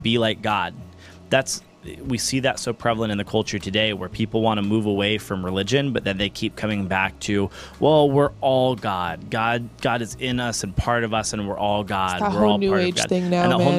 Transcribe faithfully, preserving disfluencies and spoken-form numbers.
be like God. That's we see that so prevalent in the culture today, where people want to move away from religion, but then they keep coming back to, well, we're all God. God, God is in us and part of us, and we're all God. It's that we're whole all new part age of God. thing now, and the man. whole